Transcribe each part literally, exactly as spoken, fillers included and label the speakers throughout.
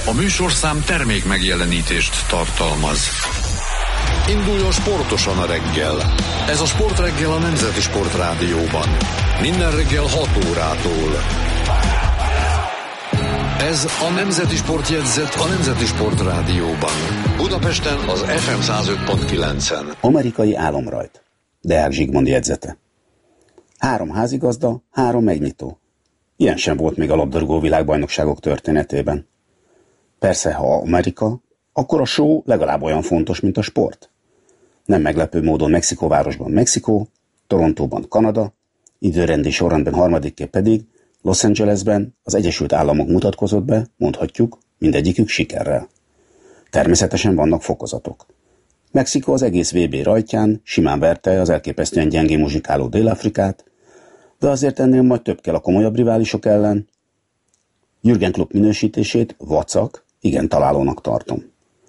Speaker 1: A műsorszám termék megjelenítést tartalmaz. Induljon sportosan a reggel. Ez a Sportreggel a Nemzeti Sport Rádióban. Minden reggel hat órától. Ez a Nemzeti Sportjegyzet a Nemzeti Sport Rádióban. Budapesten az ef em száz öt pont kilencen.
Speaker 2: Amerikai álomrajt. Deák Zsigmond jegyzete. Három házigazda, három megnyitó. Ilyen sem volt még a labdarúgó világbajnokságok történetében. Persze, ha Amerika, akkor a show legalább olyan fontos, mint a sport. Nem meglepő módon Mexikóvárosban Mexikó, Torontóban Kanada, időrendi sorrendben harmadikként pedig Los Angelesben az Egyesült Államok mutatkozott be, mondhatjuk, mindegyikük sikerrel. Természetesen vannak fokozatok. Mexikó az egész vé bé rajtján simán verte az elképesztően gyengén muzsikáló Dél-Afrikát, de azért ennél majd több kell a komolyabb riválisok ellen. Jürgen Klopp minősítését, vacak, igen találónak tartom.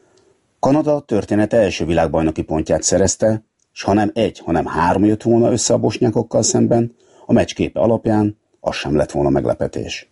Speaker 2: Kanada története első világbajnoki pontját szerezte, s ha nem egy, hanem három jött volna össze a bosnyákokkal szemben, a meccs képe alapján az sem lett volna meglepetés.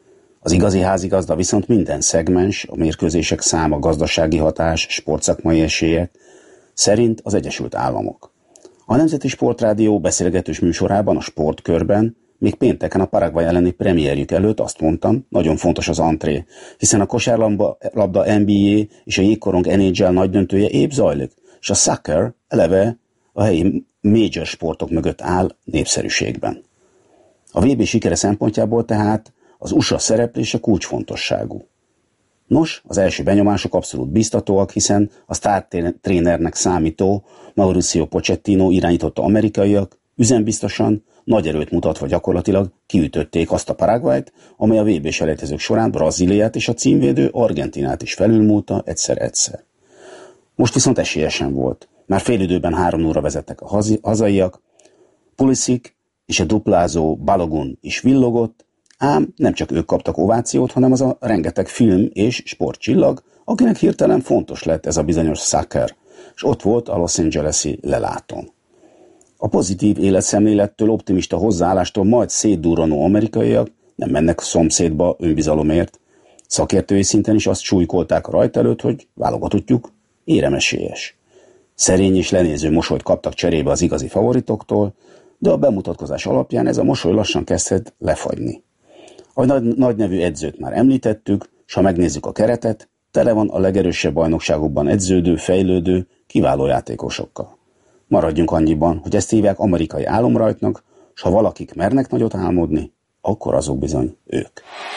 Speaker 2: Az igazi házigazda viszont minden szegmens, a mérkőzések száma, gazdasági hatás, sportszakmai esélyek szerint az Egyesült Államok. A Nemzeti Sportrádió beszélgetős műsorában, a Sportkörben még pénteken a Paraguay elleni premierjük előtt azt mondtam, nagyon fontos az antré, hiszen a kosárlabda en bé á és a jégkorong en há el nagydöntője épp zajlik, és a soccer eleve a helyi major sportok mögött áll népszerűségben. A vé bé sikere szempontjából tehát az u es á szereplése kulcsfontosságú. Nos, az első benyomások abszolút biztatóak, hiszen a sztártrénernek számító Mauricio Pochettino irányította amerikaiak üzembiztosan, nagy erőt mutatva gyakorlatilag kiütötték azt a Paraguayt, amely a vé bé selejtezők során Brazíliát és a címvédő Argentinát is felülmúlta egyszer-egyszer. Most viszont esélyesen volt. Már félidőben három nulla vezettek a hazi, hazaiak, Pulisic és a duplázó Balogun is villogott, ám nem csak ők kaptak ovációt, hanem az a rengeteg film és sportcsillag, akinek hirtelen fontos lett ez a bizonyos soccer, és ott volt a Los Angeles-i lelátón. A pozitív életszemlélettől, optimista hozzáállástól majd szétdurranó amerikaiak nem mennek a szomszédba önbizalomért. Szakértői szinten is azt súlykolták a rajt előtt, hogy válogatottjuk éremesélyes. Szerény és lenéző mosolyt kaptak cserébe az igazi favoritoktól, de a bemutatkozás alapján ez a mosoly lassan kezdhet lefagyni. A nagy, nagy nevű edzőt már említettük, s ha megnézzük a keretet, tele van a legerősebb bajnokságokban edződő, fejlődő, kiváló játékosokkal. Maradjunk annyiban, hogy ezt hívják amerikai álomrajtnak, s ha valakik mernek nagyot álmodni, akkor azok bizony ők.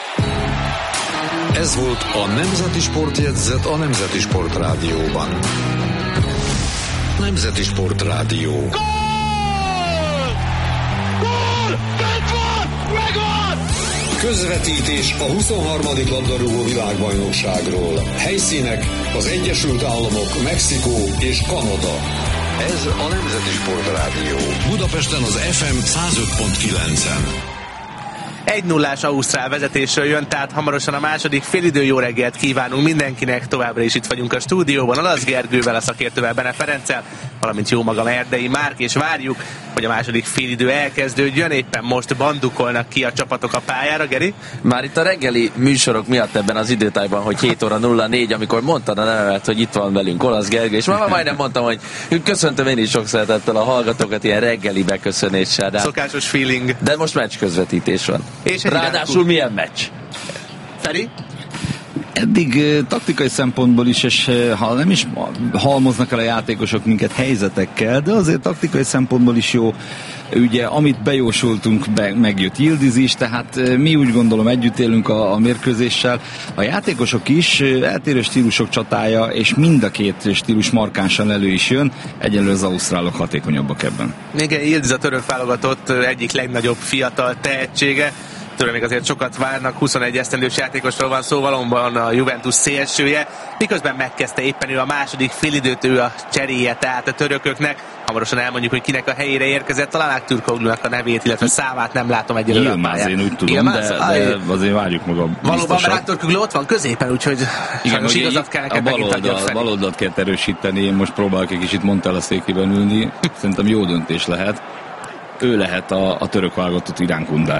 Speaker 1: Ez volt a Nemzeti Sportjegyzet a Nemzeti Sport Rádióban. Nemzeti Sport Rádió.
Speaker 3: Gól! Gól! Bent van! Megvan!
Speaker 1: Közvetítés a huszonharmadik labdarúgó világbajnokságról. Helyszínek az Egyesült Államok, Mexikó és Kanada. Ez a Nemzeti Sport Rádió. Budapesten az ef em száz öt pont kilencen.
Speaker 4: egy nullás ausztrál vezetésről jön, tehát hamarosan a második félidő. Jó reggelt kívánunk mindenkinek, továbbra is itt vagyunk a stúdióban, Alasz Gergővel, a szakértővel, Bene Ferenccel, valamint jó magam, Erdei Márk, és várjuk, hogy a második félidő elkezdődjön. Éppen most bandukolnak ki a csapatok a pályára, Geri?
Speaker 5: Már itt a reggeli műsorok miatt ebben az időtájban, hogy hét óra nulla négy, amikor mondtad a nevemet, hogy itt van velünk Olasz Gergő, és már majdnem mondtam, hogy köszöntöm én is sok szeretettel a hallgatókat ilyen reggeli beköszönéssel. De...
Speaker 4: Szokásos feeling.
Speaker 5: De most meccs közvetítés van. És ráadásul irányú... milyen meccs?
Speaker 4: Feri?
Speaker 6: Eddig taktikai szempontból is, és ha nem is halmoznak el a játékosok minket helyzetekkel, de azért taktikai szempontból is jó. Ugye, amit bejósoltunk, be, megjött Yildiz is, tehát mi úgy gondolom együtt élünk a, a mérkőzéssel. A játékosok is eltérő stílusok csatája, és mind a két stílus markánsan elő is jön. Egyelőre az ausztrálok hatékonyabbak ebben.
Speaker 4: Igen, Yildiz a török válogatott egyik legnagyobb fiatal tehetsége. Tőle még azért sokat várnak, huszonegy esztendős játékosról van szó, valóban a Juventus szélsője, miközben megkezdte éppen ő a második félidőt, ő a cseréje, tehát a törököknek. Hamarosan elmondjuk, hogy kinek a helyére érkezett, talán Aktürkoğlu'nak a nevét, illetve szávát nem látom egyelőre.
Speaker 6: Yilmaz, én úgy tudom, de, de azért várjuk meg a
Speaker 4: valóban, mert Aktürkoğlu ott van középen, úgyhogy
Speaker 6: igen,
Speaker 4: igazat kell neked megint adjak fel.
Speaker 6: Baloldalt kell erősíteni, én most próbálok egy kicsit Montella székében ülni, szerintem jó döntés lehet. Ő lehet a, a török válogatott Irán kundája.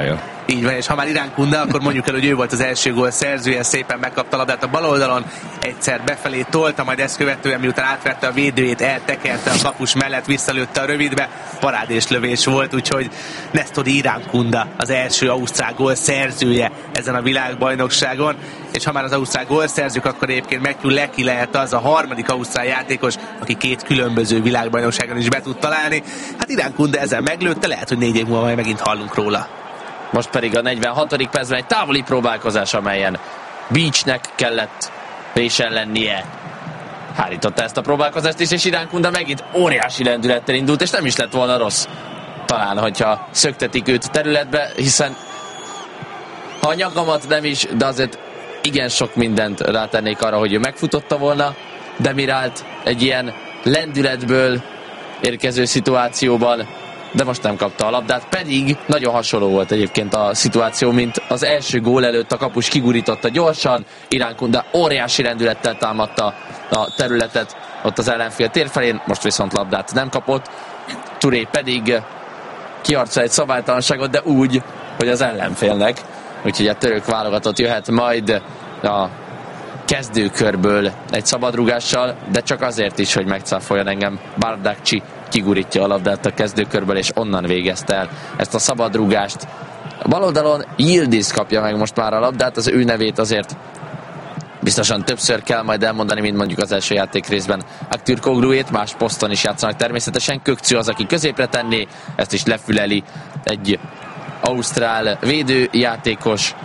Speaker 4: Így van, és ha már Irán Kunda, akkor mondjuk el, hogy ő volt az első gól szerzője, szépen megkapta a labdát a bal oldalon, egyszer befelé tolta, majd ezt követően, miután átvette a védőjét, eltekerte a kapus mellett, visszalőtte a rövidbe, parádés lövés volt, úgyhogy Nestori Irán Kunda az első ausztrál gól szerzője ezen a világbajnokságon, és ha már az ausztrál gól szerzők, akkor egyébként Matthew Leckie lehet az a harmadik ausztrál játékos, aki két különböző világbajnokságon is be tud találni. Hát Irán Kunda ezzel meglőtte, lehet, hogy négy év múlva majd megint hallunk róla.
Speaker 5: Most pedig a negyvenhatodik percben egy távoli próbálkozás, amelyen Beachnek kellett résen lennie. Hárította ezt a próbálkozást is, és Irán Kunda megint óriási lendülettel indult, és nem is lett volna rossz. Talán, hogyha szöktetik őt területbe, hiszen ha a nyakamat nem is, de azért igen sok mindent rátennék arra, hogy ő megfutotta volna Demirált egy ilyen lendületből érkező szituációban, de most nem kapta a labdát, pedig nagyon hasonló volt egyébként a szituáció, mint az első gól előtt. A kapus kigurította gyorsan, Irán Kunda óriási lendülettel támadta a területet ott az ellenfél térfelén, most viszont labdát nem kapott. Touré pedig kiarca egy szabálytalanságot, de úgy, hogy az ellenfélnek, úgyhogy a török válogatott jöhet majd a kezdőkörből egy szabadrugással, de csak azért is, hogy megcáfoljon engem. Bardakci kigurítja a labdát a kezdőkörből, és onnan végezte el ezt a szabadrugást. A bal oldalon Yildiz kapja meg most már a labdát, az ő nevét azért biztosan többször kell majd elmondani, mint mondjuk az első játék részben Aktürkogluét, más poszton is játszanak természetesen. Kökçü az, aki középre tenné, ezt is lefüleli egy ausztrál védőjátékos.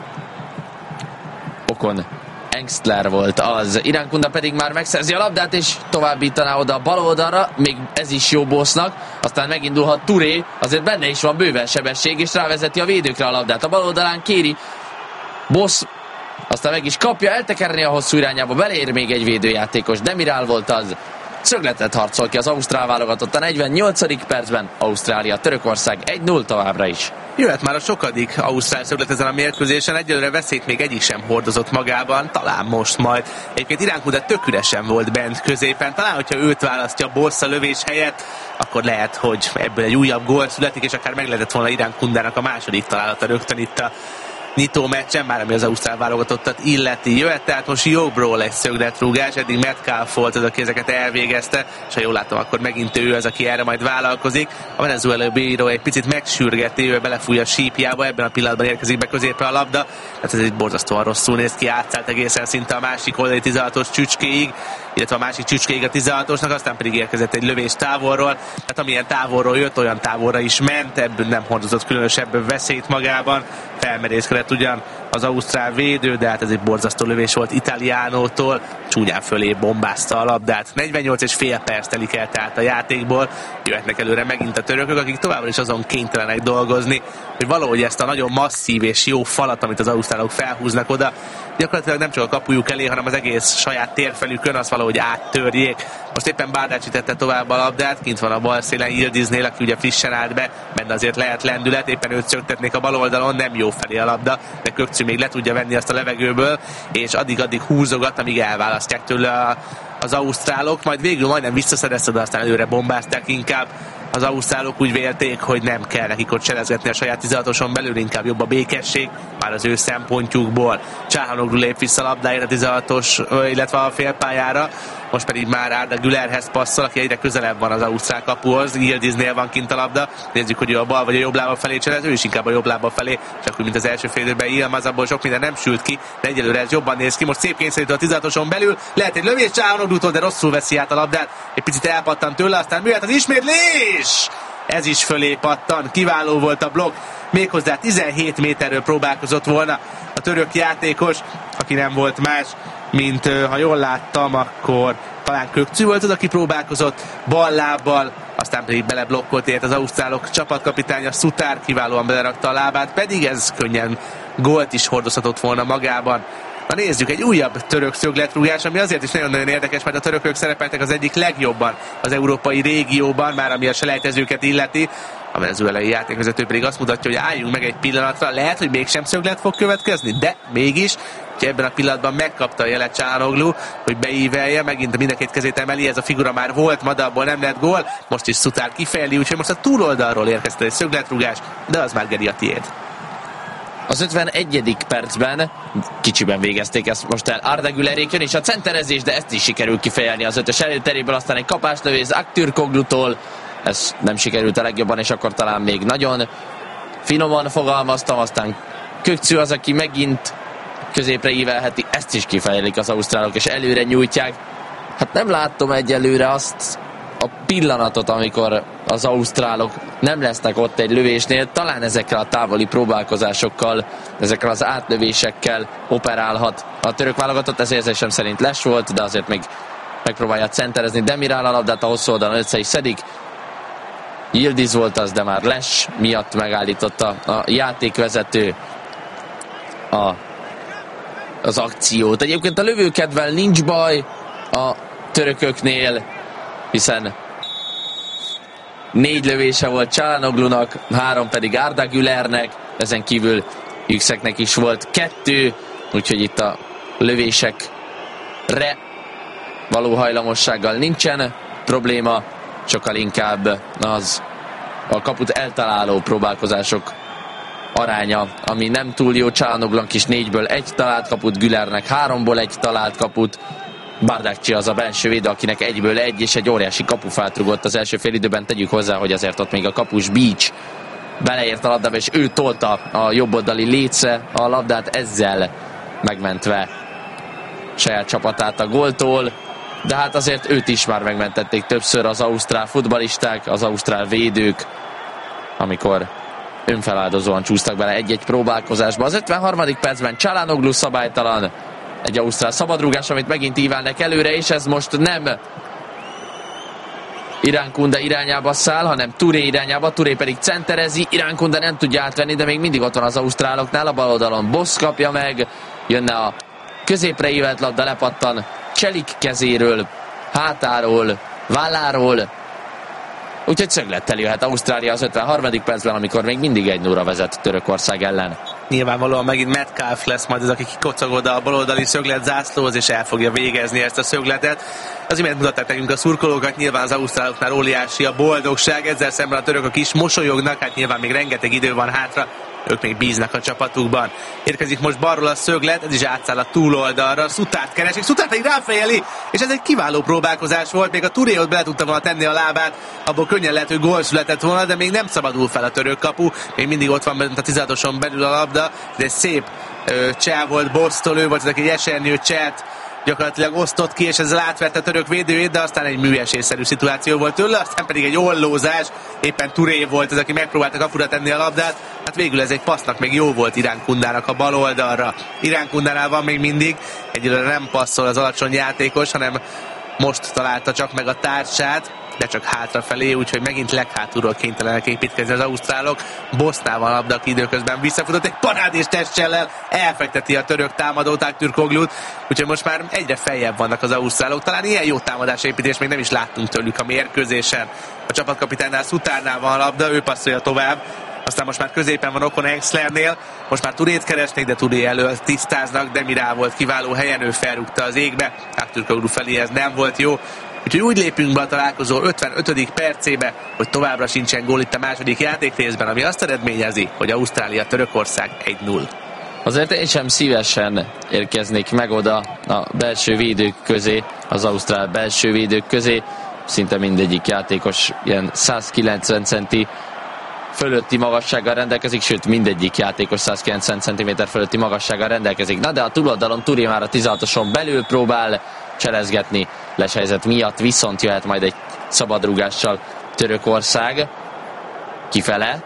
Speaker 5: Okon Engstler volt az. Irán Kunda pedig már megszerzi a labdát, és továbbítaná oda a bal oldalra, még ez is jó Bosznak, aztán megindulhat Touré, azért benne is van bőven sebesség, és rávezeti a védőkre a labdát. A bal oldalán kéri Bosz, aztán meg is kapja, eltekerni a hosszú irányába, belér még egy védőjátékos, Demiral volt az. Szögletet harcol ki az ausztrál válogatott a negyvennyolcadik percben, Ausztrália, Törökország egy null továbbra is.
Speaker 4: Jöhet már a sokadik ausztrál szöglet ezen a mérkőzésen, egyelőre veszélyt még egyik sem hordozott magában, talán most majd. Egyébként Irán Kunda tök üresen volt bent középen, talán hogyha őt választja Bosz a lövés helyett, akkor lehet, hogy ebből egy újabb gól születik, és akár meg lehetett volna Irán Kundának a második találata rögtön itt a nyitó meccsen, már ami az ausztrál válogatottat illeti. Jöhet tehát most jobbról egy szögletrúgás, eddig Metcalf volt az, aki ezeket elvégezte, és ha jól látom, akkor megint ő az, aki erre majd vállalkozik. A venezuelai bíró egy picit megsürgeti, ő belefújja a sípjába, ebben a pillanatban érkezik be középre a labda. Hát ez egy borzasztóan rosszul néz ki, átszállt egészen szinte a másik oldali tizenhatos csücskéig, illetve a másik csücskéig a tizenhatosnak, aztán pedig érkezett egy lövés távolról. Hát amilyen távolról jött, olyan távolra is ment, ebből nem hordozott különösebb veszélyt magában. Felmerészkedett ugyan az ausztrál védő, de hát ez egy borzasztó lövés volt Italiánótól, csúnyán fölé bombázta a labdát. negyvennyolc és fél perc telik el tehát a játékból, jöhetnek előre megint a törökök, akik továbbra is azon kénytelenek dolgozni, hogy valahogy ezt a nagyon masszív és jó falat, amit az ausztrálok felhúznak oda, gyakorlatilag nem csak a kapujuk elé, hanem az egész saját térfelükön, azt valahogy áttörjék. Most éppen Bardakci tette tovább a labdát, kint van a bal szélen Yildiznél, aki ugye frissen állt be, benne azért lehet lendület, éppen őt szöktetnék a bal oldalon, nem jó felé a labda, de Kökçü még le tudja venni azt a levegőből, és addig-addig húzogat, amíg elválasztják tőle a, az ausztrálok, majd végül majdnem visszaszerezte, de aztán előre bombázták inkább. Az ausztrálok úgy vélték, hogy nem kell nekik ott cselezgetni a saját tizenhatoson belül, inkább jobb a békesség, már az ő szempontjukból. Çalhanoğlu lép vissza labdáért a tizenhatos, illetve a félpályára, most pedig már Arda Gülerhez passzol, aki egyre közelebb van az ausztrál kapuhoz. Yildiznél van kint a labda, nézzük, hogy ő a bal vagy a jobb lába felé cselez, ő is inkább a jobb lába felé, csak úgy, mint az első fél időben Yilmaz, abból sok minden nem sült ki, de egyelőre ez jobban néz ki. Most szép kényszerítő a tizenhatoson belül, lehet egy lövés Çalhanoğlútól, de rosszul veszi át a labdát, egy picit elpattan tőle, aztán műhet az ismétlés! Ez is fölé pattan, kiváló volt a blokk, méghozzá tizenhét méterről próbálkozott volna a török játékos, aki nem volt más, mint ha jól láttam, akkor talán Kökçü volt az, aki próbálkozott bal lábbal, aztán pedig beleblokkolt ért az ausztrálok csapatkapitánya Sutár, kiválóan belerakta a lábát, pedig ez könnyen gólt is hordozhatott volna magában. Na nézzük, egy újabb török szögletrúgás, ami azért is nagyon-nagyon érdekes, mert a törökök szerepeltek az egyik legjobban az európai régióban, már ami a selejtezőket illeti. A venezuelai játékvezető pedig azt mutatja, hogy álljunk meg egy pillanatra, lehet, hogy mégsem szöglet fog következni, de mégis, hogy ebben a pillanatban megkapta a jelet Çalhanoğlu, hogy beívelje, megint mind a két kezét emeli, ez a figura már volt ma, de abból nem lett gól, most is Sutár kifejeli, úgyhogy most a túloldalról érkezett egy szögletrúgás, de az már Geri a tiéd.
Speaker 5: Az ötvenegyedik percben kicsiben végezték ezt most el. Arda Gülerék jön és a centerezés, de ezt is sikerül kifejelni az ötös előteréből, aztán egy kapáslövés Aktürkoglutól. Ez nem sikerült a legjobban, és akkor talán még nagyon finoman fogalmaztam, aztán Kökçű az, aki megint középre ívelheti, ezt is kifejelik az ausztrálok, és előre nyújtják. Hát nem láttam egyelőre azt a pillanatot, amikor az ausztrálok nem lesznek ott egy lövésnél, talán ezekkel a távoli próbálkozásokkal, ezekkel az átlövésekkel operálhat a török válogatott, ez érzésem szerint Les volt, de azért még megpróbálja centerezni Demirál a labdát, a hosszú oldalon össze is szedik. Yildiz volt az, de már Les miatt megállította a játékvezető a, az akciót. Egyébként a lövőkedvel nincs baj a törököknél, hiszen négy lövése volt Çalhanoğlu'nak, három pedig Arda Gülernek, ezen kívül Yükseknek is volt kettő, úgyhogy itt a lövésekre való hajlamossággal nincsen probléma, sokkal inkább az a kaput eltaláló próbálkozások aránya, ami nem túl jó. Çalhanoğlu'nak is négyből egy talált kaput, Gülernek háromból egy talált kaput, Bardakci az a belső védő, akinek egyből egy, és egy óriási kapufát rugott az első fél időben. Tegyük hozzá, hogy azért ott még a kapus Beach beleért a labdába, és ő tolta a jobboldali léce a labdát, ezzel megmentve saját csapatát a góltól. De hát azért őt is már megmentették többször az ausztrál futballisták, az ausztrál védők, amikor önfeláldozóan csúsztak bele egy-egy próbálkozásba. Az ötvenharmadik percben Çalhanoğlu szabálytalan, egy ausztrál szabadrúgás, amit megint ívelnek előre, és ez most nem Irankunda irányába száll, hanem Touré irányába, Touré pedig centerezi, Irankunda nem tudja átvenni, de még mindig ott van az ausztráloknál, a bal oldalon Bosz kapja meg, jönne a középre ívelt labda, lepattan Cselik kezéről, hátáról, válláról, úgyhogy szöglettel jöhet Ausztrália az ötvenharmadik percben, amikor még mindig egy nulla vezet Törökország ellen.
Speaker 4: Nyilvánvalóan megint Metcalf lesz majd az, aki kikocog oda a baloldali szöglet zászlóhoz, és el fogja végezni ezt a szögletet. Az imént mutatták nekünk a szurkolókat, nyilván az ausztráloknál óriási a boldogság, ezzel szemben a törökök is mosolyognak, hát nyilván még rengeteg idő van hátra, ők még bíznak a csapatukban. Érkezik most balról a szöglet, ez is átszáll a túloldalra, Sutárt keresik, Sutár pedig ráfejeli, és ez egy kiváló próbálkozás volt, még a Touré ott bele tudta volna tenni a lábát, abból könnyen lehet, hogy gól született volna, de még nem szabadul fel a török kapu, még mindig ott van bent a tizenhatoson belül a labda, de egy szép csel volt Bosztól, ő volt, egy esernyő cselt, gyakorlatilag osztott ki, és ezzel átverte a török védőjét, de aztán egy műesésszerű szituáció volt tőle, aztán pedig egy ollózás, éppen Touré volt az, aki megpróbálta kapura tenni a labdát, hát végül ez egy passznak még jó volt Irankundának a bal oldalra. Irankundánál van még mindig, egyelőre nem passzol az alacsony játékos, hanem most találta csak meg a társát, de csak hátrafelé, úgyhogy megint leghátulról kénytelenek építkezni az ausztrálok. Bosznál van labda, aki időközben visszafutott, egy parádés testcsellel elfekteti a török támadót, Aktürkoglut, úgyhogy most már egyre feljebb vannak az ausztrálok. Talán ilyen jó támadásépítés még nem is láttunk tőlük a mérkőzésen. A csapatkapitánynál, Sutárnál van a labda, ő passzolja tovább. Aztán most már középen van Okon Exlernél, most már Tourét keresnék, de Touré elől tisztáznak, Demirál volt kiváló helyen, ő felrúgta az égbe, Aktürkoglu felé ez nem volt jó. Úgyhogy úgy lépünk be a találkozó ötvenötödik percébe, hogy továbbra sincsen gól itt a második játékrészben, ami azt eredményezi, hogy Ausztrália-Törökország egy null.
Speaker 5: Azért én sem szívesen érkeznék meg oda a belső védők közé, az ausztrál belső védők közé. Szinte mindegyik játékos ilyen száz kilencven centi fölötti magassággal rendelkezik, sőt mindegyik játékos száz kilencven centiméter fölötti magassággal rendelkezik. Na de a túloldalon Touré már a tizenhatoson belül próbál cselezgetni, Les helyzet miatt viszont jöhet majd egy szabadrúgással Törökország kifele.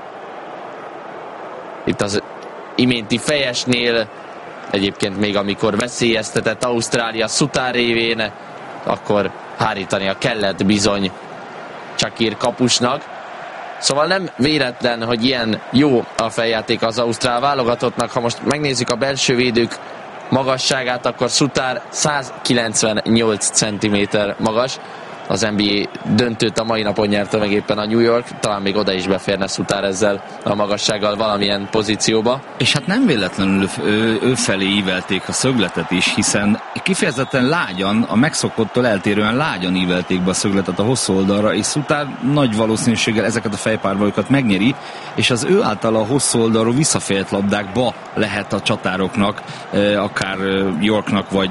Speaker 5: Itt az iménti fejesnél egyébként még amikor veszélyeztetett Ausztrália Sutár révén, akkor hárítania kellett bizony Csakír kapusnak. Szóval nem véletlen, hogy ilyen jó a feljáték az ausztrál válogatottnak. Ha most megnézzük a belső védők magasságát, akkor Sutár száz kilencvennyolc centiméter magas, az en bé á döntőt a mai napon nyerte meg éppen a New York, talán még oda is beférne Szutár ezzel a magassággal valamilyen pozícióba.
Speaker 6: És hát nem véletlenül ő, ő felé ívelték a szögletet is, hiszen kifejezetten lágyan, a megszokottól eltérően lágyan ívelték be a szögletet a hosszú oldalra, és Szutár nagy valószínűséggel ezeket a fejpárbajokat megnyeri, és az ő által a hosszú oldalról visszafejelt labdákba lehet a csatároknak, akár Yorknak, vagy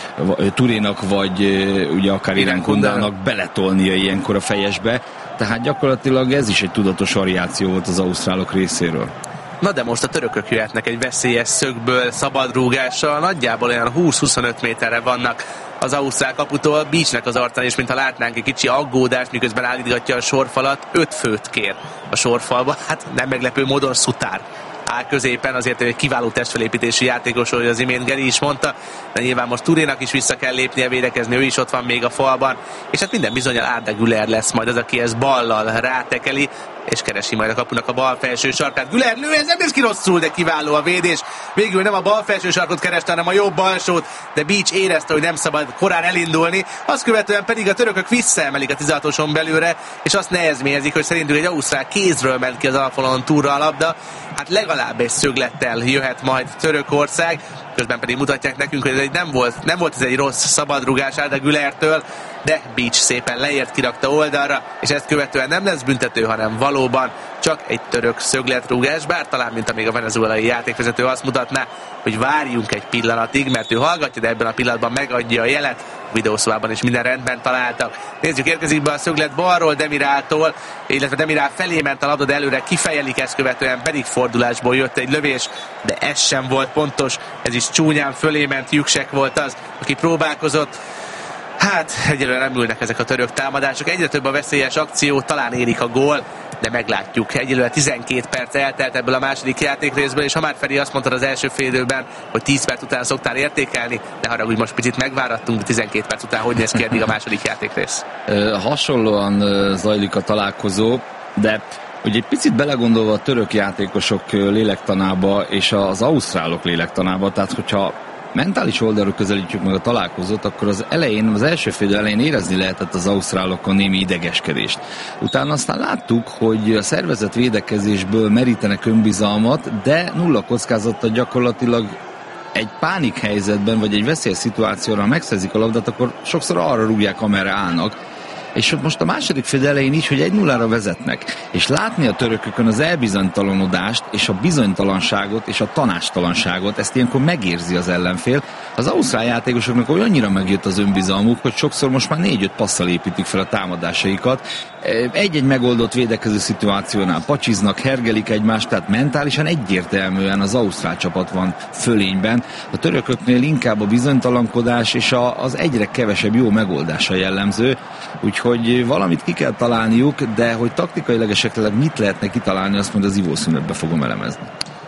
Speaker 6: Turénak, vagy ugye akár Irán Kundának beletolnia ilyenkor a fejesbe. Tehát gyakorlatilag ez is egy tudatos variáció volt az ausztrálok részéről.
Speaker 4: Na de most a törökök jöhetnek egy veszélyes szögből, szabadrúgással, nagyjából olyan húsz-huszonöt méterre vannak az ausztrál kaputól. Beachnek az arcán is, mintha látnánk egy kicsi aggódást, miközben állítgatja a sorfalat, öt főt kér a sorfalba. Hát nem meglepő módon Szutár áll középen, azért egy kiváló testfelépítésű játékos, hogy az imént Geri is mondta, de nyilván most Turénak is vissza kell lépnie, védekezni, ő is ott van még a falban, és hát minden bizonnyal Arda Güler lesz majd az, aki ezt ballal rátekeli, és keresi majd a kapunak a bal felső sarkát. Güler lő, ez nem néz ki rosszul, de kiváló a védés. Végül nem a bal felső sarkot kereste, hanem a jobb alsót, de Beach érezte, hogy nem szabad korán elindulni. Azt követően pedig a törökök visszaemelik a tizenhatoson belőle, és azt nehezményezik, hogy szerintük egy ausztrál kézről ment ki az alapvonalon túlra a labda. Hát legalább egy szöglettel jöhet majd Törökország, közben pedig mutatják nekünk, hogy ez egy nem volt, nem volt ez egy rossz szabadrugás Arda Gülertől, de Beach szépen leért, kirakta oldalra, és ezt követően nem lesz büntető, hanem valóban csak egy török szögletrúgás, bár talán, mint amíg a venezuelai játékvezető azt mutatná, hogy várjunk egy pillanatig, mert ő hallgatja, de ebben a pillanatban megadja a jelet. A videószobában is minden rendben találtak. Nézzük, érkezik be a szöglet balról Demiráltól, illetve Demirál felé ment a labda, de előre kifejelik, ezt követően pedig fordulásból jött egy lövés, de ez sem volt pontos, ez is csúnyán fölé ment, Yüksek volt az, aki próbálkozott. Hát, egyelőre nem ülnek ezek a török támadások, egyre több a veszélyes akció, talán érik a gól, de meglátjuk. Egyelőre tizenkét perc eltelt ebből a második játékrészből, és ha már Feri azt mondtad az első fél időben, hogy tíz perc után szoktál értékelni, de haragudj, most picit megvárattunk, tizenkét perc után hogy néz ki eddig a második játékrész?
Speaker 6: Hasonlóan zajlik a találkozó, de ugye egy picit belegondolva a török játékosok lélektanába és az ausztrálok lélektanába, tehát hogyha mentális oldalról közelítjük meg a találkozót, akkor az elején, az első fél elején érezni lehetett az ausztrálokon némi idegeskedést. Utána aztán láttuk, hogy a szervezett védekezésből merítenek önbizalmat, de nulla kockázattal gyakorlatilag egy pánik helyzetben, vagy egy veszélyes szituációra, ha megszerzik a labdát, akkor sokszor arra rúgják, amerre állnak. És most a második fél elején is, hogy egy nullára vezetnek. És látni a törökökön az elbizonytalanodást, és a bizonytalanságot, és a tanástalanságot, ezt ilyenkor megérzi az ellenfél. Az ausztrál játékosoknak olyannyira megjött az önbizalmuk, hogy sokszor most már négy-öt passzal építik fel a támadásaikat. Egy-egy megoldott védekező szituációnál pacsiznak, hergelik egymást, tehát mentálisan egyértelműen az ausztrál csapat van fölényben. A törököknél inkább a bizonytalankodás és a, az egyre kevesebb jó megoldása jellemző, úgyhogy valamit ki kell találniuk, de hogy taktikailag esetleg mit lehetne kitalálni, azt mondja, az ivószünetbe fogom elemezni.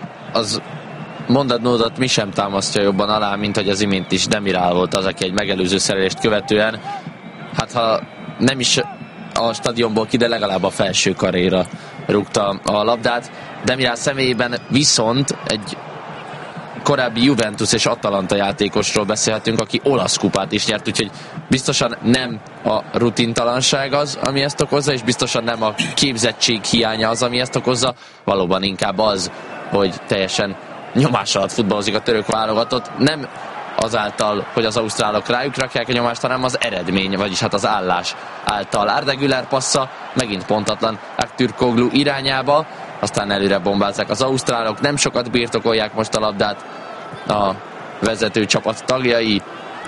Speaker 6: Az mondatnódat mi sem támasztja jobban alá, mint hogy az imént is Demirál volt az, aki egy megelőző szerelést követően, hát ha nem is a stadionból ki, de legalább a felső karéra rúgta a labdát. Demirál személyében viszont egy korábbi Juventus és Atalanta játékosról beszélhetünk, aki olasz kupát is nyert, úgyhogy biztosan nem a rutintalanság az, ami ezt okozza, és biztosan nem a képzettség hiánya az, ami ezt okozza, valóban inkább az, hogy teljesen nyomás alatt futballozik a török válogatott, nem azáltal, hogy az ausztrálok rájuk rakják a nyomást, hanem az eredmény, vagyis hát az állás által. Arda Güler passza megint pontatlan Aktürkoğlu irányába, aztán előre bombázzák az ausztrálok, nem sokat birtokolják most a labdát a vezető csapat tagjai,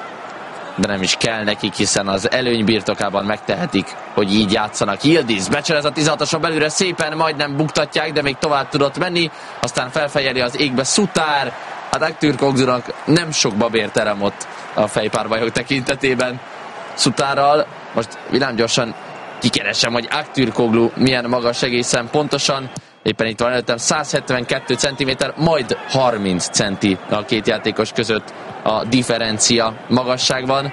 Speaker 6: de nem is kell nekik, hiszen az előny birtokában megtehetik, hogy így játszanak. Yildiz becserez a tizenhatoson belülre, szépen majdnem buktatják, de még tovább tudott menni, aztán felfejeli az égbe Szutár. Hát Aktürkoğlunak nem sok babér terem ott a fejpárbajok tekintetében Szutárral. Most villámgyorsan kikeresem, hogy Aktürkoğlu milyen magas egészen pontosan. Éppen itt van előttem, száz hetvenkettő centiméter, majd harminc centi a két játékos között a differencia magasságban.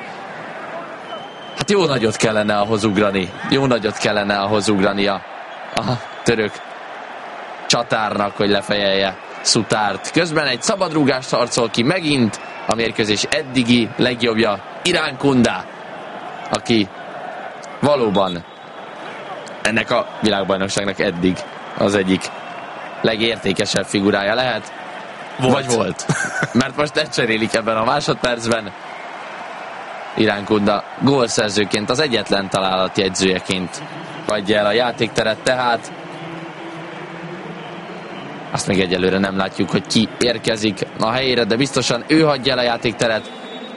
Speaker 6: Hát jó nagyot kellene ahhoz ugrani. Jó nagyot kellene ahhoz ugrania a török csatárnak, hogy lefejelje Szutárt. Közben egy szabadrúgást harcol ki megint a mérkőzés eddigi legjobbja, Irán Kunda, aki
Speaker 5: valóban ennek a világbajnokságnak eddig az egyik legértékesebb figurája lehet. Volt. Vagy volt. Mert most lecserélik ebben a másodpercben. Irán Kunda gólszerzőként, az egyetlen találatjegyzőjeként adja el a játékteret, tehát azt még egyelőre nem látjuk, hogy ki érkezik a helyére, de biztosan ő hagyja el a játékteret.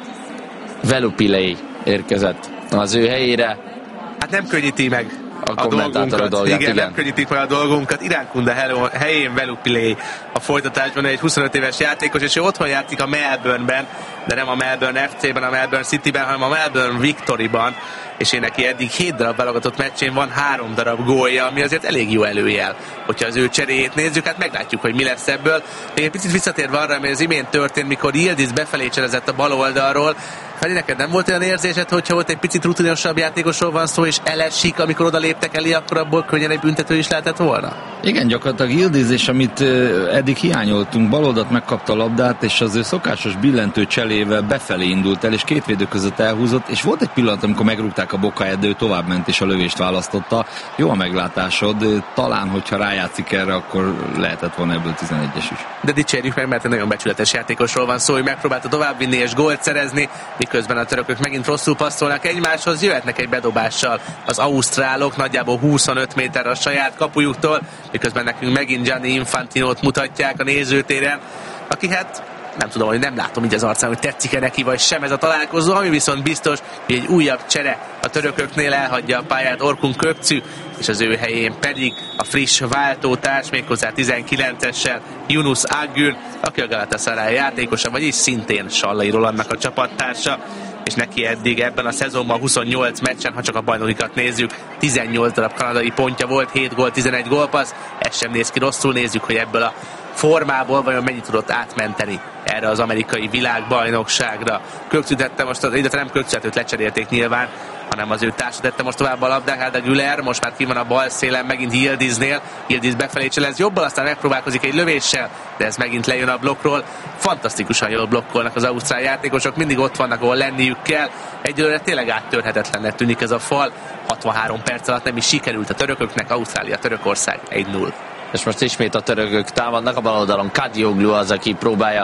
Speaker 5: Velupilei érkezett az ő helyére.
Speaker 4: Hát nem könnyíti meg
Speaker 5: a,
Speaker 4: a dolgunkat.
Speaker 5: dolgát,
Speaker 4: igen,
Speaker 5: igen,
Speaker 4: nem könnyítik meg a dolgunkat. Irán Kunda helyén Velupilei a folytatásban, egy huszonöt éves játékos, és ő otthon játszik a Melbourneben, de nem a Melbourne ef cében, a Melbourne Cityben, hanem a Melbourne Victoryban, és én neki eddig hét darab válogatott meccsén van három darab gólja, ami azért elég jó előjel. Hogyha az ő cseréjét nézzük, hát meglátjuk, hogy mi lesz ebből. Még egy picit visszatérve arra, ami az imént történt, mikor Yildiz befelé cselezett a bal oldalról. Feli, neked nem volt olyan érzésed, hogyha ott egy picit rutinosabb játékosról van szó, és elesik, amikor oda léptek elé, akkor abból könnyen egy büntető is lehetett volna?
Speaker 6: Igen, gyakorlatilag Yildiz, és amit eddig hiányoltunk, baloldat megkapta a labdát, és az ő szokásos billentő cselével befelé indult el, és két védő között elhúzott, és volt egy pillanat, amikor megrúgták a bokáját, de ő tovább ment, és a lövést választotta. Jó a meglátásod, talán, hogyha rájátszik erre, akkor lehetett volna ebből tizenegyes is.
Speaker 4: De dicsérjük meg, mert egy nagyon becsületes játékosról van szó, hogy megpróbálta továbbvinni és gólt szerezni, miközben a törökök megint rosszul passzolnak egymáshoz, jöhetnek egy bedobással az ausztrálok, nagyjából huszonöt méter a saját kapujuktól, miközben nekünk megint Gianni Infantinót mutatják a nézőtéren, aki hát nem tudom, hogy nem látom így az arcán, hogy tetszik-e neki, vagy sem ez a találkozó, ami viszont biztos, hogy egy újabb csere a törököknél, elhagyja a pályát Orkun Kökçü, és az ő helyén pedig a friss váltótárs, méghozzá tizenkilencessel Yunus Akgün, aki a Galatasaray játékosa, vagyis szintén Sallai Rolandnak a csapattársa, és neki eddig ebben a szezonban huszonnyolc meccsen, ha csak a bajnokikat nézzük, tizennyolc darab kanadai pontja volt, hét gól, tizenegy gólpassz, ez sem néz ki rosszul, nézzük, hogy ebből a formából vajon mennyit tudott átmenteni erre az amerikai világbajnokságra. Kökçü tette most, illetve nem Kökçü, őt lecserélték nyilván, hanem az ő társa tette most tovább a labdát, Arda Güler, most már ki van a bal szélen, megint Yildiznél, Yildiz befelé cselez jobbal, aztán megpróbálkozik egy lövéssel, de ez megint lejön a blokkról. Fantasztikusan jól blokkolnak az ausztrál játékosok, mindig ott vannak, ahol lenniük kell. Egyelőre tényleg áttörhetetlennek tűnik ez a fal. hatvanhárom perc alatt nem is sikerült a törököknek, Ausztrália, Törökország egy null.
Speaker 5: És most ismét a törökök támadnak, a bal oldalon Kadioglu az, aki próbálja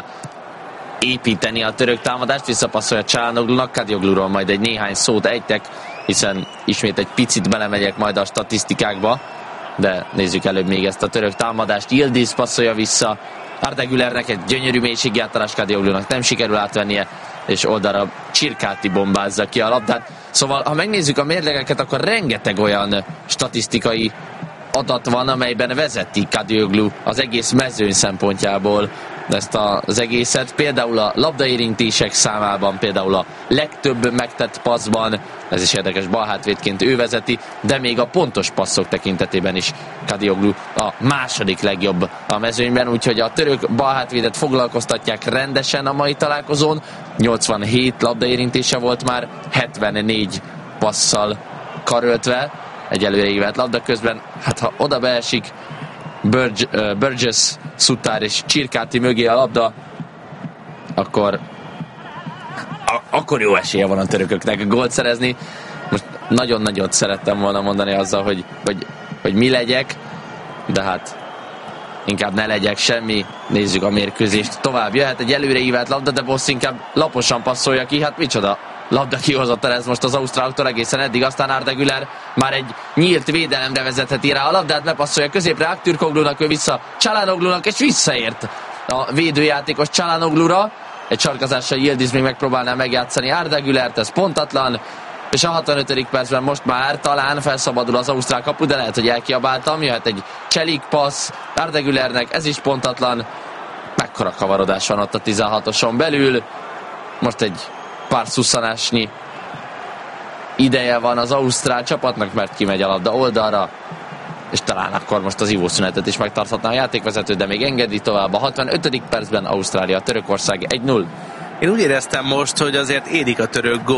Speaker 5: építeni a török támadást, visszapasszolja Çalhanoğlunak, Kadiogluról majd egy néhány szót ejtek, hiszen ismét egy picit belemegyek majd a statisztikákba, de nézzük előbb még ezt a török támadást. Yildiz passzolja vissza, Arda Gülernek egy gyönyörű mélységi átadás, Kadioglunak nem sikerül átvennie, és oldalra Csirkáti bombázza ki a labdát. Szóval, ha megnézzük a mérlegeket, akkor rengeteg olyan statisztikai adat van, amelyben vezeti Kadioglu az egész mezőny szempontjából ezt az egészet. Például a labdaérintések számában, például a legtöbb megtett passzban, ez is érdekes, balhátvédként ő vezeti, de még a pontos passzok tekintetében is Kadioglu a második legjobb a mezőnyben, úgyhogy a török balhátvédet foglalkoztatják rendesen a mai találkozón. nyolcvanhét labdaérintése volt már, hetvennégy passzal karöltve, egyelőre ívelt labda közben, hát ha oda beesik Burg, uh, Burgess, Suttár és Csirkáti mögé a labda, akkor a, akkor jó esélye van a törököknek gólt szerezni. Most nagyon-nagyon szerettem volna mondani azzal, hogy, hogy, hogy mi legyek, de hát inkább ne legyek semmi, nézzük a mérkőzést. Tovább jöhet egy előre ívelt labda, de Bosz inkább laposan passzolja ki, hát micsoda labda kihozatal ez most az ausztráloktól egészen eddig, aztán Arda Güler már egy nyílt védelemre vezetheti rá a labdát, bepasszolja középre Aktürkoglunak, ő vissza Çalhanoğlunak, és visszaért a védőjátékos Çalhanoğlura. Egy sarkazással Yildiz még megpróbálná megjátszani Arda Gülert, ez pontatlan, és a hatvanötödik percben most már talán felszabadul az ausztrál kapu, de lehet, hogy elkiabáltam, jöhet egy cselik passz Arda Gülernek, ez is pontatlan. Mekkora kavarodás van ott a tizenhatoson belül, most egy pár szusszanásnyi ideje van az ausztrál csapatnak, mert kimegy a labda oldalra, és talán akkor most az ivószünetet is megtarthatná a játékvezető, de még engedi tovább. A hatvanötödik percben Ausztrália, Törökország egy null.
Speaker 4: Én úgy éreztem most, hogy azért érik a török gól.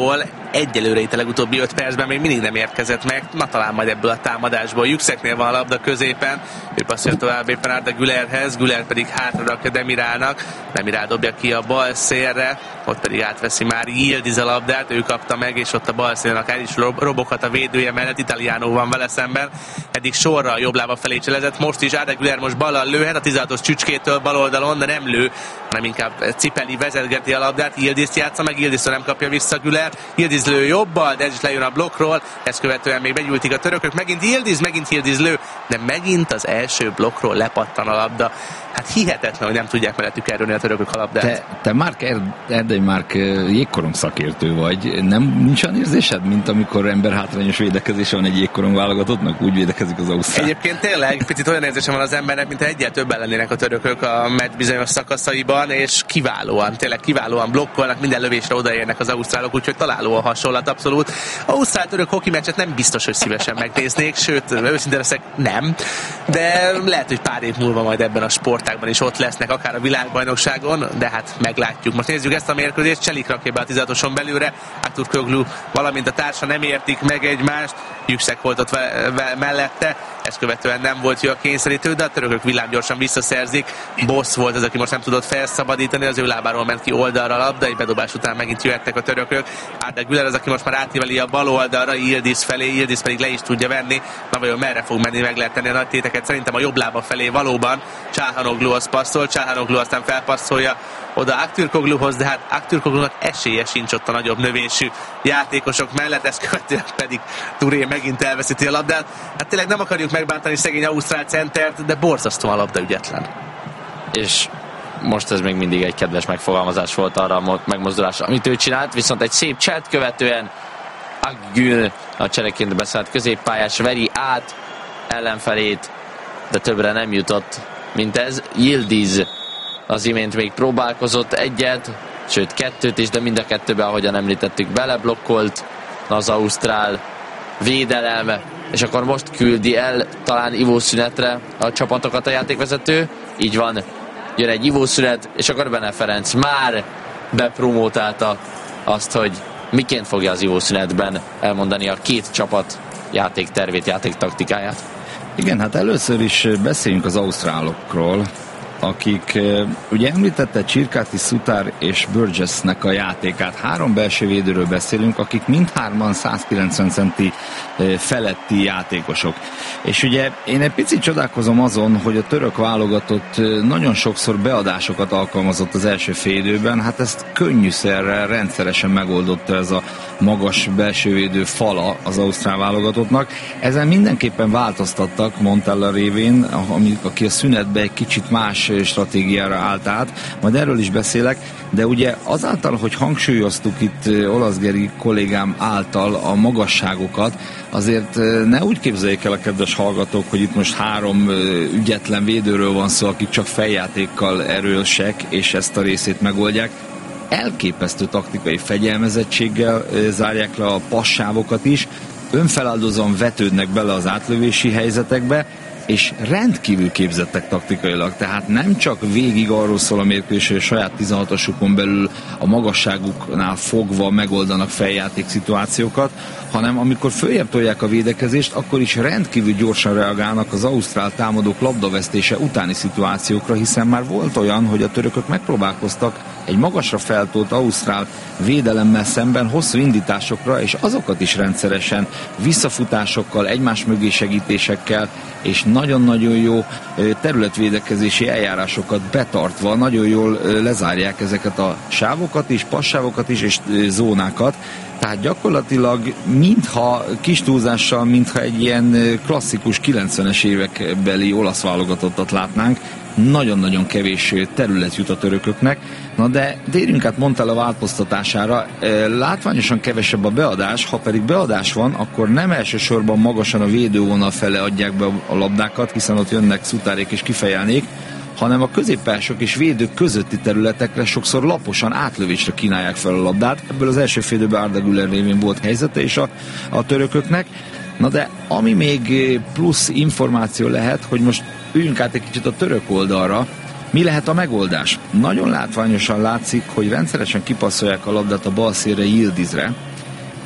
Speaker 4: egyelőre itt a legutóbbi öt percben még mindig nem érkezett meg, na talán majd ebből a támadásból. Yükszeknél van a labda középen, ő passzol tovább éppen Arda Gülerhez, Güler pedig hátra rakja Demirálnak, Demirál dobja ki a bal szélre, ott pedig átveszi már Yildiz a labdát, ő kapta meg, és ott a bal szélen akár is roboghat a védője mellett, Italiano van vele szemben, eddig sorra a jobb lába felé cselezett, most is Arda Güler most ballal lőhet, a tizenhatos Csücskétől bal oldalon, de nem lő, hanem inkább Cipeli vezetgeti a labdát, Yildizt játsza meg, Yildiz nem kapja vissza Güler, Yildiz lő jobbal, de ez is lejön a blokkról, ezt követően még begyújtik a törökök, megint Yildiz, megint Yildiz lő, de megint az első blokkról lepattan a labda. Hát hihetetlen, hogy nem tudják mellettük erőni a törökök a labdát.
Speaker 6: Te, te Márk, Erdei Márk jégkorong szakértő vagy. Nem nincs olyan érzésed, mint amikor emberhátrányos védekezése van egy jégkorong válogatottnak? Úgy védekezik az ausztrál.
Speaker 4: Egyébként tényleg picit olyan érzésem van az embernek, mint egyel többen lennének a törökök a meccs bizonyos szakaszaiban, és kiválóan, tényleg kiválóan blokkolnak, minden lövésre odaérnek az ausztrálok, úgyhogy találó a hasonlat abszolút. Ausztrál-török hoki meccset nem biztos, hogy szívesen megnéznék, sőt, őszintén leszek, nem. De lehet, hogy pár év múlva majd ebben a sportágban is ott lesznek, akár a világbajnokságon, de hát meglátjuk. Most nézzük ezt a mérkőzést, Cselik rakja be a tizenhatoson belülre, Aktürkoğlu, valamint a társa nem értik meg egymást, Yüksek volt ott ve- ve- mellette, ezt követően nem volt jó a kényszerítő, de a törökök villámgyorsan visszaszerzik. Bosz volt az, aki most nem tudott felszabadítani, az ő lábáról ment ki oldalra a labda, egy bedobás után megint jöhettek a törökök. Arda Güler az, aki most már átíveli a bal oldalra, Yildiz felé, Yildiz pedig le is tudja venni. Na vajon merre fog menni, meg lehet tenni a nagy téteket? Szerintem a jobb lába felé valóban. Çalhanoğlu az passzol, Çalhanoğlu aztán felpasszolja oda Aktürkoğluhoz, de hát Aktürkoğlunak esélye sincs ott a nagyobb növésű játékosok mellett, ezt követően pedig Touré megint elveszíti a labdát. Hát tényleg nem akarjuk megbántani szegény ausztrál centert, de borzasztóan a labda ügyetlen.
Speaker 5: És most ez még mindig egy kedves megfogalmazás volt arra a megmozdulásra, amit ő csinált, viszont egy szép cselt követően Akgül a csereként beszállt középpályás veri át ellenfelét, de többre nem jutott, mint ez. Yildiz az imént még próbálkozott egyet, sőt kettőt is, de mind a kettőben, ahogyan említettük, beleblokkolt az ausztrál védelem, és akkor most küldi el talán ivószünetre a csapatokat a játékvezető. Így van, jön egy ivószünet, és akkor Bene Ferenc már bepromótálta azt, hogy miként fogja az ivószünetben elmondani a két csapat játéktervét, játéktaktikáját.
Speaker 6: Igen, hát először is beszéljünk az ausztrálokról, akik, ugye említette Csirkáti, Szutár és Burgessnek a játékát. Három belső védőről beszélünk, akik mindhárman száz kilencven centi feletti játékosok. És ugye én egy picit csodálkozom azon, hogy a török válogatott nagyon sokszor beadásokat alkalmazott az első félidőben, hát ezt könnyűszerrel rendszeresen megoldotta ez a magas belsővédő fala az ausztrál válogatottnak. Ezen mindenképpen változtattak Montella révén, aki a szünetbe egy kicsit más stratégiára állt át, majd erről is beszélek, de ugye azáltal, hogy hangsúlyoztuk itt Olasz Geri kollégám által a magasságokat, azért ne úgy képzeljék el a kedves hallgatók, hogy itt most három ügyetlen védőről van szó, akik csak feljátékkal erősek, és ezt a részét megoldják. Elképesztő taktikai fegyelmezettséggel zárják le a passávokat is, önfeláldozóan vetődnek bele az átlövési helyzetekbe, és rendkívül képzettek taktikailag, tehát nem csak végig arról szól a mérkőzés, hogy a saját tizenhatosukon belül a magasságuknál fogva megoldanak feljáték szituációkat, hanem amikor följebb tolják a védekezést, akkor is rendkívül gyorsan reagálnak az ausztrál támadók labdavesztése utáni szituációkra, hiszen már volt olyan, hogy a törökök megpróbálkoztak egy magasra feltolt ausztrál védelemmel szemben hosszú indításokra, és azokat is rendszeresen visszafutásokkal, egymás mögé segítésekkel, és nagyon-nagyon jó területvédekezési eljárásokat betartva, nagyon jól lezárják ezeket a sávokat is, passávokat is, és zónákat. Tehát gyakorlatilag mintha kis túlzással, mintha egy ilyen klasszikus kilencvenes évekbeli olasz válogatottat látnánk, nagyon-nagyon kevés terület jut a törököknek. Na de térjünk át Montella változtatására. Látványosan kevesebb a beadás, ha pedig beadás van, akkor nem elsősorban magasan a védővonal fele adják be a labdákat, hiszen ott jönnek Szutárék és kifejelnék, hanem a középpások és védők közötti területekre sokszor laposan átlövésre kínálják fel a labdát. Ebből az első fél időben Arda Güler révén volt helyzete is a, a törököknek. Na de ami még plusz információ lehet, hogy most üljünk át egy kicsit a török oldalra, mi lehet a megoldás? Nagyon látványosan látszik, hogy rendszeresen kipasszolják a labdát a bal szélre, Yildizre,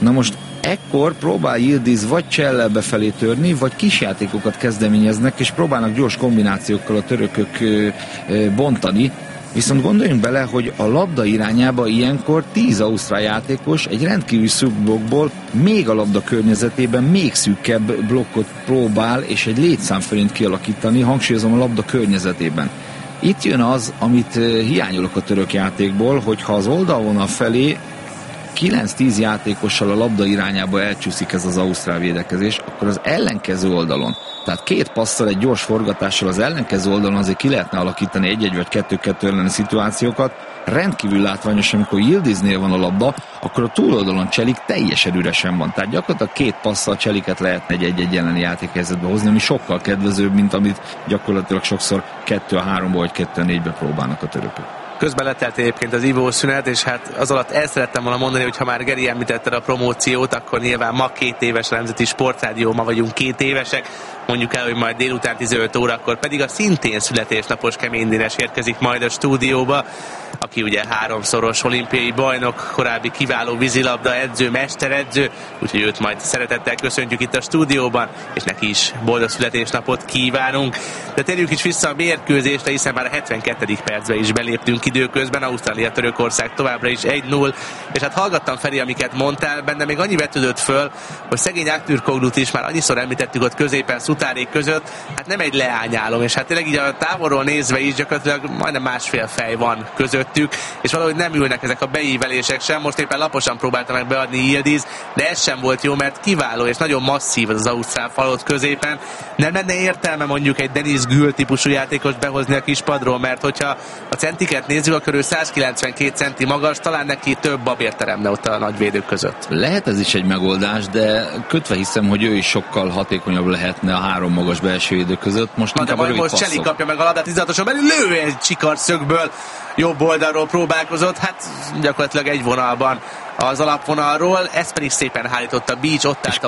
Speaker 6: Na most ekkor próbál Yildiz vagy csellel befelé törni, vagy kisjátékokat kezdeményeznek, és próbálnak gyors kombinációkkal a törökök ö, ö, bontani. Viszont gondoljunk bele, hogy a labda irányába ilyenkor tíz ausztrál játékos egy rendkívül szűk blokkból még a labda környezetében még szűkebb blokkot próbál, és egy létszám fölint kialakítani, hangsúlyozom a labda környezetében. Itt jön az, amit hiányolok a török játékból, hogyha az oldalvonal felé kilenc-tíz játékossal a labda irányába elcsúszik ez az ausztrál védekezés, akkor az ellenkező oldalon, tehát két passzal, egy gyors forgatással az ellenkező oldalon azért ki lehetne alakítani egy-egy vagy kettő-kettő elleni szituációkat. Rendkívül látványos, amikor Yildiznél van a labda, akkor a túloldalon Cselik teljesen üresen van. Tehát gyakorlatilag két passzal Cseliket lehetne egy egy-egy elleni játékhelyzetbe hozni, ami sokkal kedvezőbb, mint amit gyakorlatilag sokszor kettő a háromba vagy kettő a négybe próbálnak a törökök.
Speaker 4: Közben letelt egyébként az ivószünet, és hát az alatt el szerettem volna mondani, hogy ha már Geri említetted a promóciót, akkor nyilván ma két éves a Nemzeti Sportrádió, ma vagyunk két évesek, mondjuk el, hogy majd délután tizenöt órakor pedig a szintén születésnapos Kemény Dénes érkezik majd a stúdióba, aki ugye háromszoros olimpiai bajnok, korábbi kiváló vízilabda edző, mesteredző, úgyhogy őt majd szeretettel köszöntjük itt a stúdióban, és neki is boldog születésnapot kívánunk. De térjünk is vissza a mérkőzésre, hiszen már a hetvenkettedik percben is beléptünk időközben, Ausztrália-Törökország továbbra is egy null, és hát hallgattam, Feri, amiket mondtál, benne még annyi vetődött föl, hogy szegény Aktürkoglut is már annyiszor említettük ott középen Szutárék között, hát nem egy leányálom, és hát tényleg így a távolról nézve is gyakorlatilag majdnem másfél fej van közöttük, és valahogy nem ülnek ezek a beívelések sem. Most éppen laposan próbálta meg beadni Yildiz, de ez sem volt jó, mert kiváló és nagyon masszív az, az ausztrál falot középen. Nem lenne értelme mondjuk egy Denis Gül típusú játékos behozni a kispadról, mert hogyha a centiket nézzük, akkor ő százkilencvenkét centi magas, talán neki több babért teremne ott a nagyvédők között.
Speaker 6: Lehet ez is egy megoldás, de kötve hiszem, hogy ő is sokkal hatékonyabb lehetne a három magas belső védő között. Most
Speaker 4: Na de majd most Cseli kapja meg a labdát tizedatosan belül, lő egy csikarszögből, jobb oldalról próbálkozott, hát gyakorlatilag egy vonalban az alapvonalról, ezt pedig szépen hárította Beach, ott állt